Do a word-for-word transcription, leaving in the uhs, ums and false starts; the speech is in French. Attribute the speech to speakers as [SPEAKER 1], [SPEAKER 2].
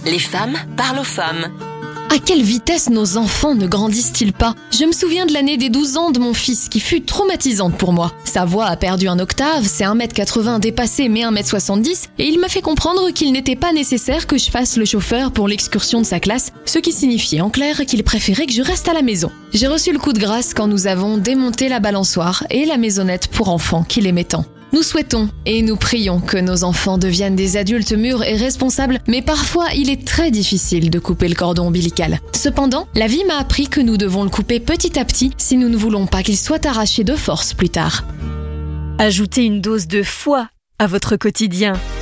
[SPEAKER 1] Les femmes parlent aux femmes.
[SPEAKER 2] À quelle vitesse nos enfants ne grandissent-ils pas ? Je me souviens de l'année des douze ans de mon fils qui fut traumatisante pour moi. Sa voix a perdu un octave, c'est un mètre quatre-vingts dépassé mais un mètre soixante-dix et il m'a fait comprendre qu'il n'était pas nécessaire que je fasse le chauffeur pour l'excursion de sa classe, ce qui signifiait en clair qu'il préférait que je reste à la maison. J'ai reçu le coup de grâce quand nous avons démonté la balançoire et la maisonnette pour enfants qu'il aimait tant. Nous souhaitons et nous prions que nos enfants deviennent des adultes mûrs et responsables, mais parfois il est très difficile de couper le cordon ombilical. Cependant, la vie m'a appris que nous devons le couper petit à petit si nous ne voulons pas qu'il soit arraché de force plus tard.
[SPEAKER 3] Ajoutez une dose de foi à votre quotidien.